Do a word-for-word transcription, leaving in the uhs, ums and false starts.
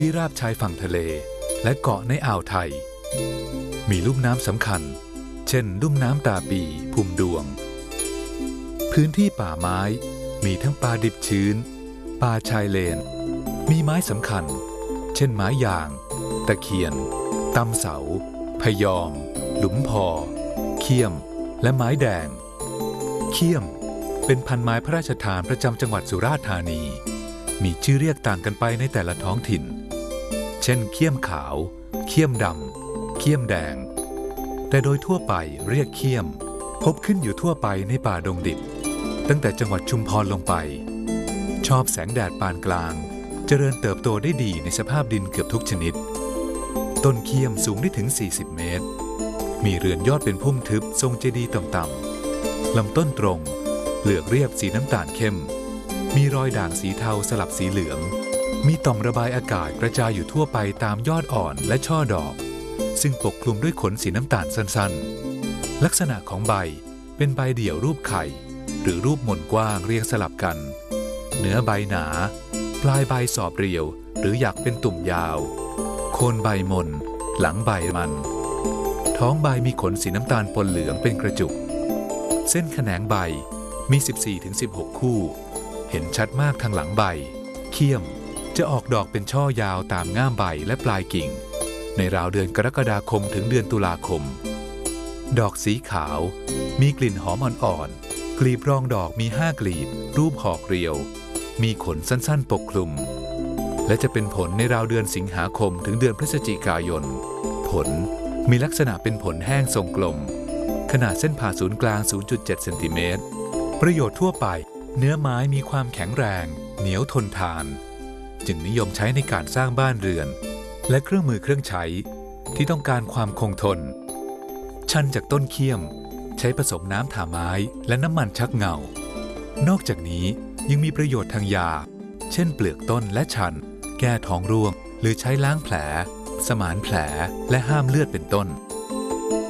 ที่ราบชายฝั่งทะเลและเกาะในอ่าวไทยมีลุ่มน้ำสำคัญเช่นลุ่มน้ำตาปีภูมิดวงพื้นที่ป่าไม้มีทั้งป่าดิบชื้นป่าชายเลนมีไม้สำคัญเช่นไม้ยางตะเคียนตำเสาพยอมหลุมพอเขี้ยมและไม้แดงเขี้ยมเป็นพันไม้พระราชทานประจำจังหวัดสุราษฎร์ธานีมีชื่อเรียกต่างกันไปในแต่ละท้องถิ่นเช่นเขี้ยมขาวเขี้ยมดำเขี้ยมแดงแต่โดยทั่วไปเรียกเขี้ยมพบขึ้นอยู่ทั่วไปในป่าดงดิบตั้งแต่จังหวัดชุมพรลงไปชอบแสงแดดปานกลางเจริญเติบโตได้ดีในสภาพดินเกือบทุกชนิดต้นเขี้ยมสูงได้ถึงสี่สิบเมตรมีเรือนยอดเป็นพุ่มทึบทรงเจดีย์ต่ำๆลำต้นตรงเหลือกเรียบสีน้ำตาลเข้มมีรอยด่างสีเทาสลับสีเหลืองมีต่อมระบายอากาศกระจายอยู่ทั่วไปตามยอดอ่อนและช่อดอกซึ่งปกคลุมด้วยขนสีน้ำตาลสั้นๆลักษณะของใบเป็นใบเดี่ยวรูปไข่หรือรูปหม่นกว้างเรียงสลับกันเนื้อใบหนาปลายใบสอบเรียวหรือหยักเป็นตุ่มยาวโคนใบมนหลังใบมันท้องใบมีขนสีน้ำตาลปนเหลืองเป็นกระจุกเส้นแขนงใบมี สิบสี่ถึงสิบหก คู่เห็นชัดมากทางหลังใบเขี้ยมจะออกดอกเป็นช่อยาวตามง่ามใบและปลายกิ่งในราวเดือนกรกฎาคมถึงเดือนตุลาคมดอกสีขาวมีกลิ่นหอมอ่อนๆกลีบรองดอกมีห้ากลีบรูปหอกเรียวมีขนสั้นๆปกคลุมและจะเป็นผลในราวเดือนสิงหาคมถึงเดือนพฤศจิกายนผลมีลักษณะเป็นผลแห้งทรงกลมขนาดเส้นผ่าศูนย์กลาง ศูนย์จุดเจ็ด เซนติเมตรประโยชน์ทั่วไปเนื้อไม้มีความแข็งแรงเหนียวทนทานจึงนิยมใช้ในการสร้างบ้านเรือนและเครื่องมือเครื่องใช้ที่ต้องการความคงทนชันจากต้นเขี้ยมใช้ผสมน้ำถาไม้และน้ำมันชักเงานอกจากนี้ยังมีประโยชน์ทางยาเช่นเปลือกต้นและชันแก้ท้องร่วงหรือใช้ล้างแผลสมานแผลและห้ามเลือดเป็นต้น